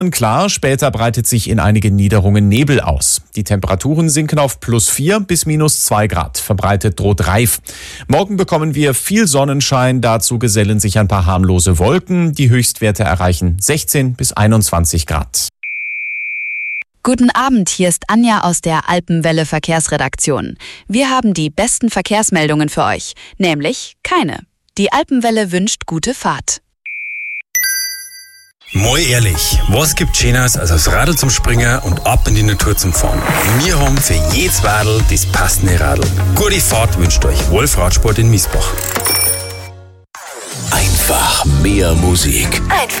Klar, später breitet sich in einigen Niederungen Nebel aus. Die Temperaturen sinken auf +4 bis -2 Grad. Verbreitet droht Reif. Morgen bekommen wir viel Sonnenschein. Dazu gesellen sich ein paar harmlose Wolken. Die Höchstwerte erreichen 16 bis 21 Grad. Guten Abend, hier ist Anja aus der Alpenwelle Verkehrsredaktion. Wir haben die besten Verkehrsmeldungen für euch, nämlich keine. Die Alpenwelle wünscht gute Fahrt. Mal ehrlich, was gibt Schöneres als aufs Radl zum Springen und ab in die Natur zum Fahren? Wir haben für jedes Radl das passende Radl. Gute Fahrt wünscht euch Wolf Radsport in Miesbach. Einfach mehr Musik. Einfach